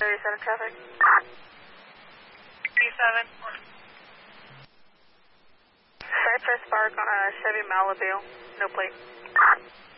37 traffic. P7. Cypress Park on a Chevy Malibu, no plate.